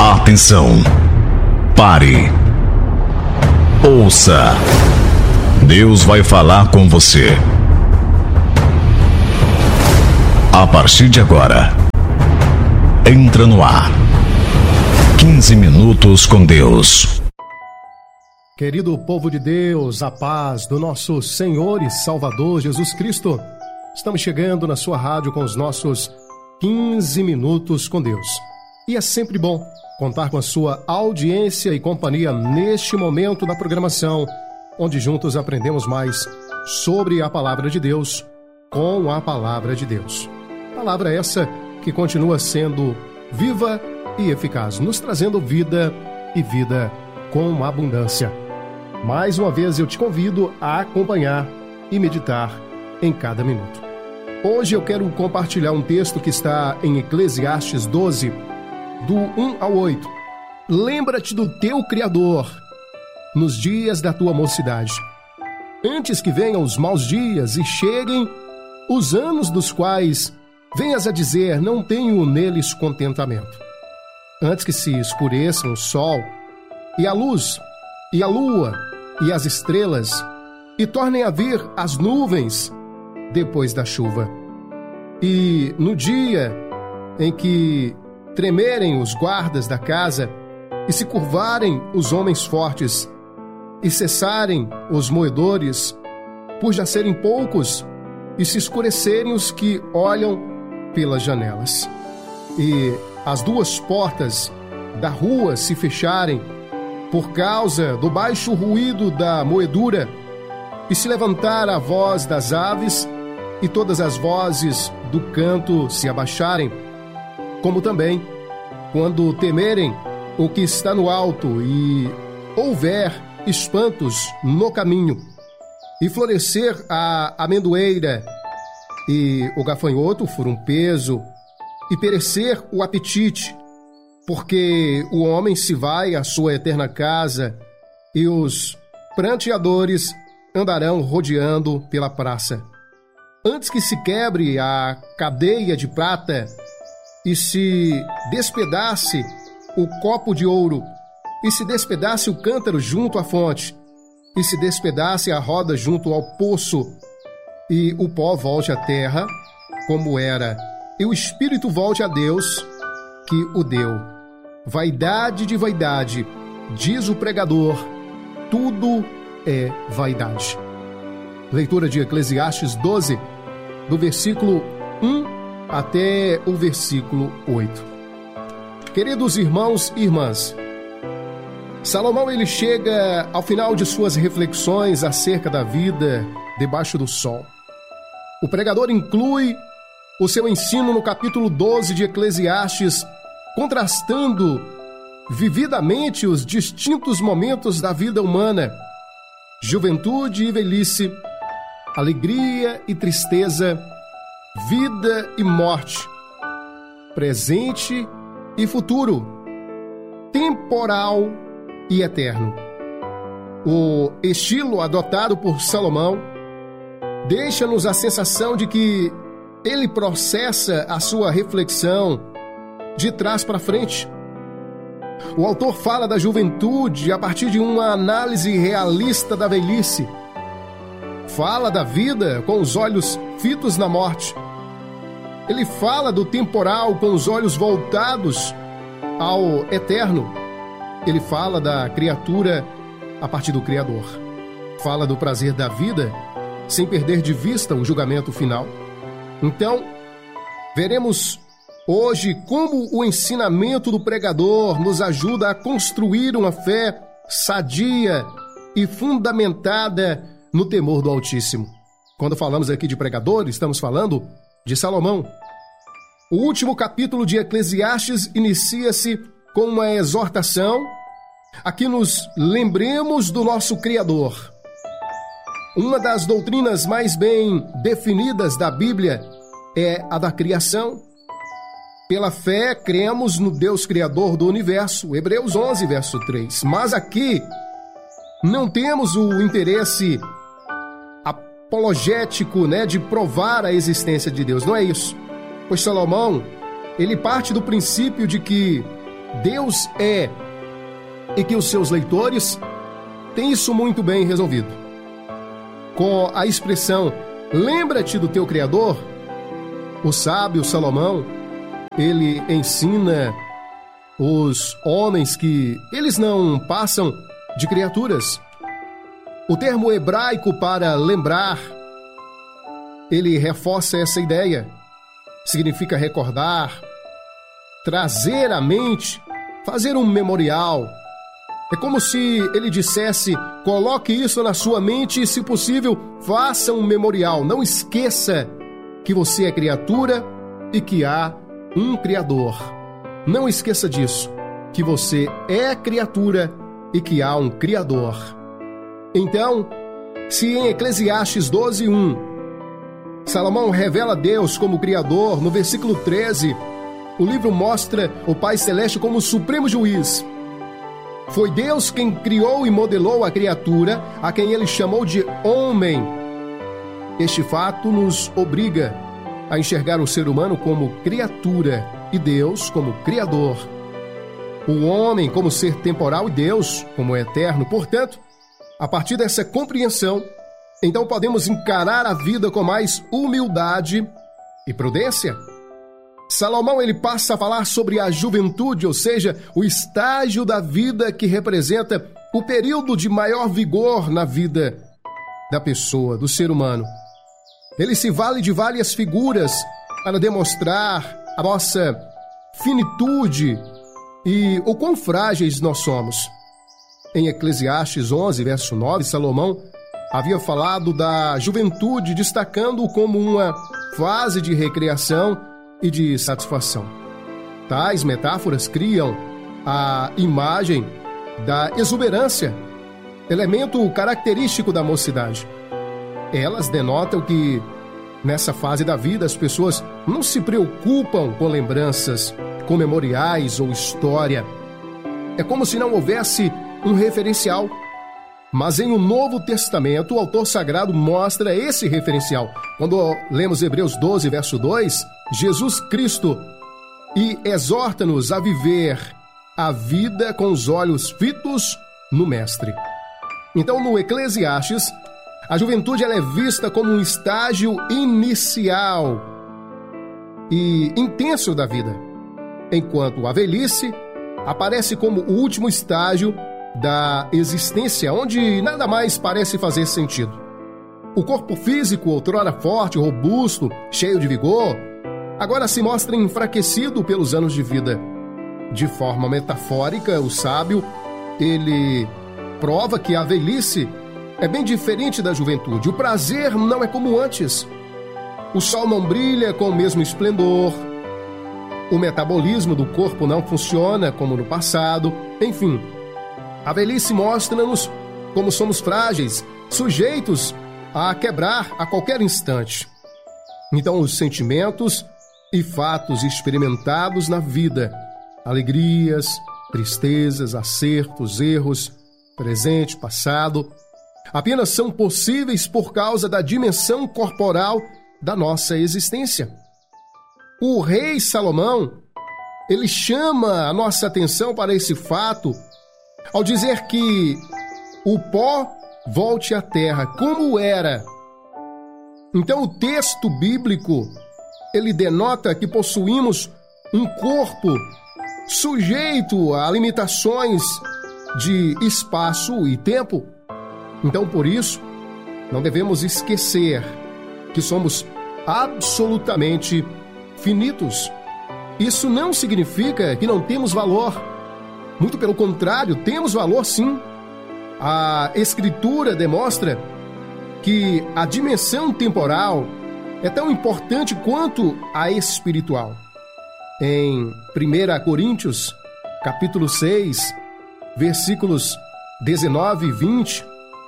Atenção! Pare! Ouça! Deus vai falar com você. A partir de agora, entra no ar. 15 minutos com Deus. Querido povo de Deus, a paz do nosso Senhor e Salvador Jesus Cristo. Estamos chegando na sua rádio com os nossos 15 minutos com Deus. E é sempre bom contar com a sua audiência e companhia neste momento da programação, onde juntos aprendemos mais sobre a Palavra de Deus com a Palavra de Deus. Palavra essa que continua sendo viva e eficaz, nos trazendo vida e vida com abundância. Mais uma vez eu te convido a acompanhar e meditar em cada minuto. Hoje eu quero compartilhar um texto que está em Eclesiastes 12, do 1 ao 8. Lembra-te do teu Criador nos dias da tua mocidade, antes que venham os maus dias e cheguem os anos dos quais venhas a dizer, não tenho neles contentamento. Antes que se escureçam o sol e a luz e a lua e as estrelas e tornem a vir as nuvens depois da chuva. E no dia em que tremerem os guardas da casa e se curvarem os homens fortes e cessarem os moedores, por já serem poucos, e se escurecerem os que olham pelas janelas, e as duas portas da rua se fecharem por causa do baixo ruído da moedura, e se levantar a voz das aves e todas as vozes do canto se abaixarem, como também quando temerem o que está no alto e houver espantos no caminho, e florescer a amendoeira e o gafanhoto for um peso, e perecer o apetite, porque o homem se vai à sua eterna casa, e os pranteadores andarão rodeando pela praça. Antes que se quebre a cadeia de prata, e se despedace o copo de ouro, e se despedace o cântaro junto à fonte, e se despedace a roda junto ao poço, e o pó volte à terra, como era, e o espírito volte a Deus, que o deu. Vaidade de vaidade, diz o pregador, tudo é vaidade. Leitura de Eclesiastes 12, do versículo 1 até o versículo 8. Queridos irmãos e irmãs, Salomão ele chega ao final de suas reflexões acerca da vida debaixo do sol. O pregador inclui o seu ensino no capítulo 12 de Eclesiastes, contrastando vividamente os distintos momentos da vida humana, juventude e velhice, alegria e tristeza, vida e morte, presente e futuro, temporal e eterno. O estilo adotado por Salomão deixa-nos a sensação de que ele processa a sua reflexão de trás para frente. O autor fala da juventude a partir de uma análise realista da velhice. Fala da vida com os olhos fitos na morte. Ele fala do temporal com os olhos voltados ao eterno. Ele fala da criatura a partir do Criador. Fala do prazer da vida sem perder de vista o julgamento final. Então, veremos hoje como o ensinamento do pregador nos ajuda a construir uma fé sadia e fundamentada no temor do Altíssimo. Quando falamos aqui de pregador, estamos falando de Salomão. O último capítulo de Eclesiastes inicia-se com uma exortação a que nos lembremos do nosso Criador. Uma das doutrinas mais bem definidas da Bíblia é a da criação. Pela fé, cremos no Deus Criador do universo, Hebreus 11, verso 3. Mas aqui não temos o interesse apologético, de provar a existência de Deus. Não é isso. Pois Salomão, ele parte do princípio de que Deus é e que os seus leitores têm isso muito bem resolvido. Com a expressão "lembra-te do teu Criador", o sábio Salomão, ele ensina os homens que eles não passam de criaturas. O termo hebraico para lembrar, ele reforça essa ideia. Significa recordar, trazer à mente, fazer um memorial. É como se ele dissesse: coloque isso na sua mente e, se possível, faça um memorial. Não esqueça que você é criatura e que há um Criador. Não esqueça disso, que você é criatura e que há um Criador. Então, se em Eclesiastes 12:1, Salomão revela Deus como Criador, no versículo 13, o livro mostra o Pai Celeste como o supremo juiz. Foi Deus quem criou e modelou a criatura, a quem ele chamou de homem. Este fato nos obriga a enxergar o ser humano como criatura e Deus como Criador. O homem como ser temporal e Deus como eterno. Portanto, a partir dessa compreensão, então podemos encarar a vida com mais humildade e prudência. Salomão ele passa a falar sobre a juventude, ou seja, o estágio da vida que representa o período de maior vigor na vida da pessoa, do ser humano. Ele se vale de várias figuras para demonstrar a nossa finitude e o quão frágeis nós somos. Em Eclesiastes 11, verso 9, Salomão havia falado da juventude, destacando-o como uma fase de recreação e de satisfação. Tais metáforas criam a imagem da exuberância, elemento característico da mocidade. Elas denotam que, nessa fase da vida, as pessoas não se preocupam com lembranças, com memoriais ou história. É como se não houvesse um referencial. Mas em o Novo Testamento, o autor sagrado mostra esse referencial. Quando lemos Hebreus 12, verso 2, Jesus Cristo e exorta-nos a viver a vida com os olhos fitos no Mestre. Então, no Eclesiastes, a juventude ela é vista como um estágio inicial e intenso da vida, enquanto a velhice aparece como o último estágio da existência, onde nada mais parece fazer sentido. O corpo físico, outrora forte, robusto, cheio de vigor, agora se mostra enfraquecido pelos anos de vida. De forma metafórica, o sábio, ele prova que a velhice é bem diferente da juventude. O prazer não é como antes. O sol não brilha com o mesmo esplendor. O metabolismo do corpo não funciona como no passado. Enfim, a velhice mostra-nos como somos frágeis, sujeitos a quebrar a qualquer instante. Então, os sentimentos e fatos experimentados na vida, alegrias, tristezas, acertos, erros, presente, passado, apenas são possíveis por causa da dimensão corporal da nossa existência. O rei Salomão, ele chama a nossa atenção para esse fato ao dizer que o pó volte à terra como era. Então, o texto bíblico, ele denota que possuímos um corpo sujeito a limitações de espaço e tempo. Então, por isso, não devemos esquecer que somos absolutamente finitos. Isso não significa que não temos valor. Muito pelo contrário, temos valor sim. A Escritura demonstra que a dimensão temporal é tão importante quanto a espiritual. Em 1 Coríntios, capítulo 6, versículos 19 e 20,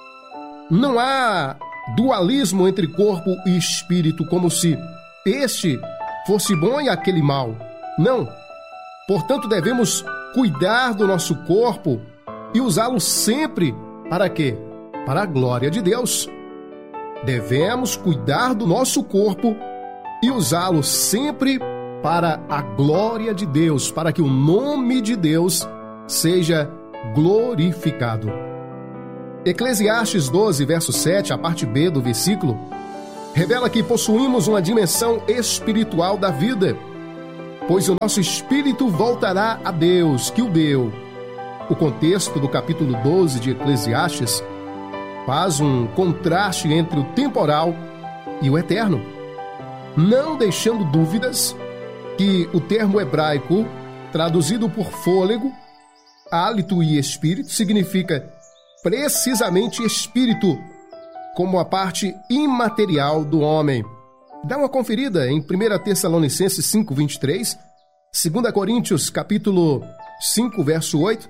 não há dualismo entre corpo e espírito, como se este fosse bom e aquele mal. Não. Portanto, devemos cuidar do nosso corpo e usá-lo sempre para quê? Para a glória de Deus. Devemos cuidar do nosso corpo e usá-lo sempre para a glória de Deus, para que o nome de Deus seja glorificado. Eclesiastes 12, verso 7, a parte B do versículo, revela que possuímos uma dimensão espiritual da vida, pois o nosso espírito voltará a Deus, que o deu. O contexto do capítulo 12 de Eclesiastes faz um contraste entre o temporal e o eterno, não deixando dúvidas que o termo hebraico, traduzido por fôlego, hálito e espírito, significa precisamente espírito, como a parte imaterial do homem. Dá uma conferida em 1 Tessalonicenses 5:23, 2 Coríntios capítulo 5, verso 8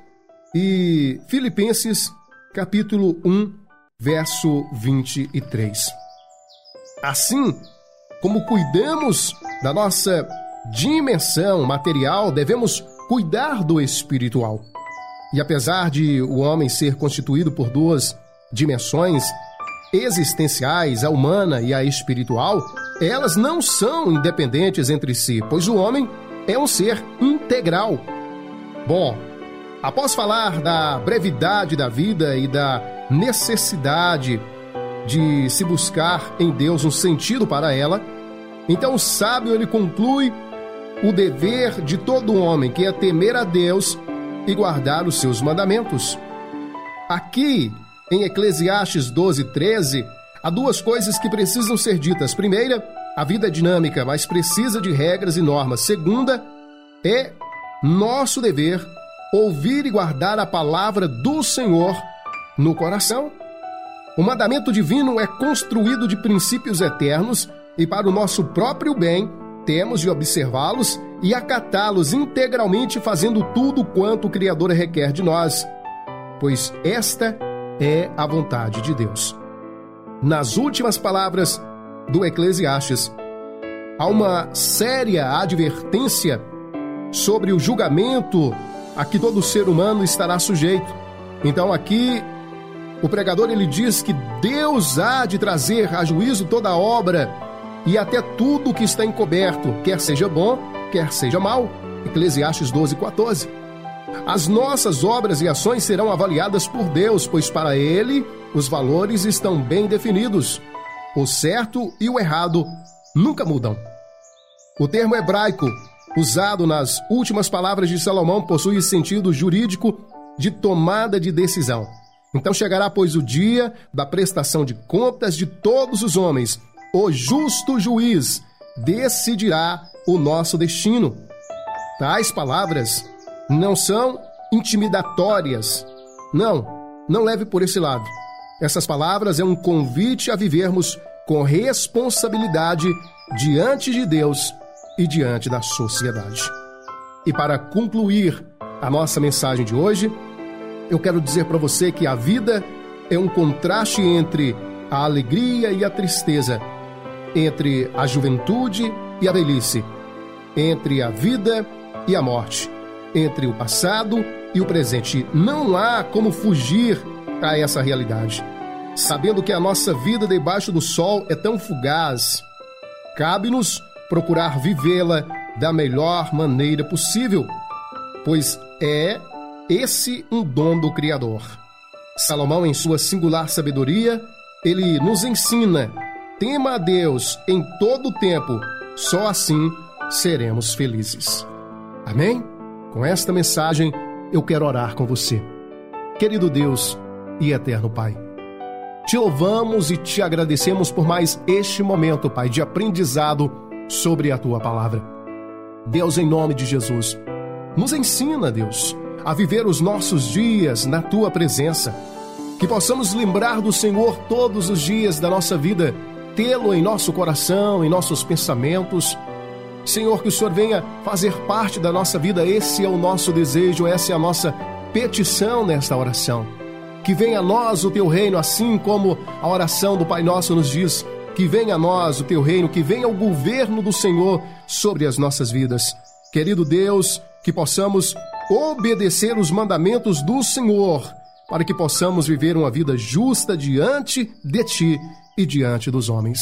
e Filipenses capítulo 1, verso 23. Assim, como cuidamos da nossa dimensão material, devemos cuidar do espiritual. E apesar de o homem ser constituído por duas dimensões existenciais, a humana e a espiritual, elas não são independentes entre si, pois o homem é um ser integral. Bom, após falar da brevidade da vida e da necessidade de se buscar em Deus um sentido para ela, então o sábio ele conclui o dever de todo homem, que é temer a Deus e guardar os seus mandamentos. Aqui, em Eclesiastes 12:13, há duas coisas que precisam ser ditas. Primeira, a vida é dinâmica, mas precisa de regras e normas. Segunda, é nosso dever ouvir e guardar a palavra do Senhor no coração. O mandamento divino é construído de princípios eternos e para o nosso próprio bem, temos de observá-los e acatá-los integralmente, fazendo tudo quanto o Criador requer de nós, pois esta é a vontade de Deus. Nas últimas palavras do Eclesiastes, há uma séria advertência sobre o julgamento a que todo ser humano estará sujeito. Então aqui o pregador ele diz que Deus há de trazer a juízo toda a obra e até tudo que está encoberto, quer seja bom, quer seja mal. Eclesiastes 12:14. As nossas obras e ações serão avaliadas por Deus, pois para Ele os valores estão bem definidos. O certo e o errado nunca mudam. O termo hebraico usado nas últimas palavras de Salomão possui sentido jurídico de tomada de decisão. Então chegará, pois, o dia da prestação de contas de todos os homens. O justo juiz decidirá o nosso destino. Tais palavras não são intimidatórias. Não leve por esse lado. Essas palavras é um convite a vivermos com responsabilidade diante de Deus e diante da sociedade. E para concluir a nossa mensagem de hoje, eu quero dizer para você que a vida é um contraste entre a alegria e a tristeza, entre a juventude e a velhice, entre a vida e a morte, entre o passado e o presente. Não há como fugir a essa realidade. Sabendo que a nossa vida debaixo do sol é tão fugaz, cabe-nos procurar vivê-la da melhor maneira possível, pois é esse um dom do Criador. Salomão, em sua singular sabedoria, ele nos ensina: tema a Deus em todo o tempo, só assim seremos felizes. Amém? Com esta mensagem, eu quero orar com você. Querido Deus e eterno Pai, te louvamos e te agradecemos por mais este momento, Pai, de aprendizado sobre a Tua Palavra. Deus, em nome de Jesus, nos ensina, Deus, a viver os nossos dias na Tua presença, que possamos lembrar do Senhor todos os dias da nossa vida, tê-lo em nosso coração, em nossos pensamentos. Senhor, que o Senhor venha fazer parte da nossa vida. Esse é o nosso desejo, essa é a nossa petição nesta oração. Que venha a nós o Teu reino, assim como a oração do Pai Nosso nos diz: que venha a nós o Teu reino, que venha o governo do Senhor sobre as nossas vidas. Querido Deus, que possamos obedecer os mandamentos do Senhor, para que possamos viver uma vida justa diante de Ti e diante dos homens.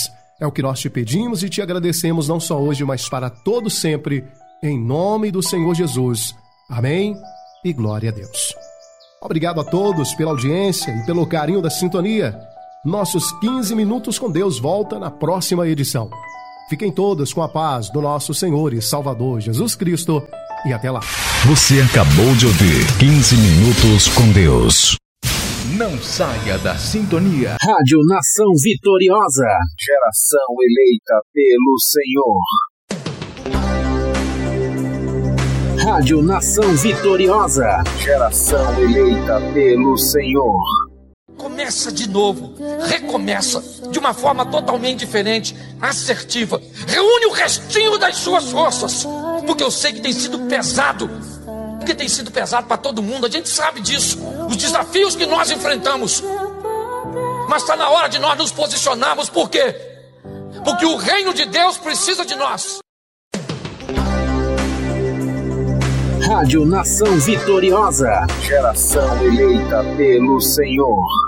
É o que nós te pedimos e te agradecemos não só hoje, mas para todo sempre, em nome do Senhor Jesus. Amém e glória a Deus. Obrigado a todos pela audiência e pelo carinho da sintonia. Nossos 15 minutos com Deus volta na próxima edição. Fiquem todos com a paz do nosso Senhor e Salvador Jesus Cristo e até lá. Você acabou de ouvir 15 minutos com Deus. Não saia da sintonia. Rádio Nação Vitoriosa. Geração eleita pelo Senhor. Rádio Nação Vitoriosa. Geração eleita pelo Senhor. Começa de novo, recomeça de uma forma totalmente diferente, assertiva. Reúne o restinho das suas forças, porque eu sei que tem sido pesado. Porque tem sido pesado para todo mundo, a gente sabe disso. Os desafios que nós enfrentamos. Mas está na hora de nós nos posicionarmos, por quê? Porque o reino de Deus precisa de nós. Rádio Nação Vitoriosa. Geração eleita pelo Senhor.